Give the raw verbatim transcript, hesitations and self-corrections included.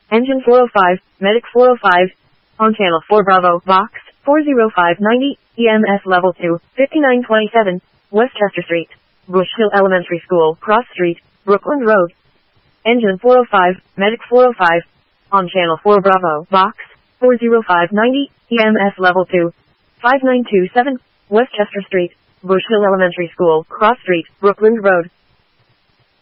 Engine four oh five, Medic four oh five, on channel four Bravo, box four oh five ninety, E M S level two, fifty-nine twenty-seven, Westchester Street, Bush Hill Elementary School, Cross Street, Brooklyn Road. Engine four oh five, Medic four oh five, on channel four Bravo, box four oh five ninety, E M S level two, five nine two seven, Westchester Street, Bush Hill Elementary School, Cross Street, Brooklyn Road.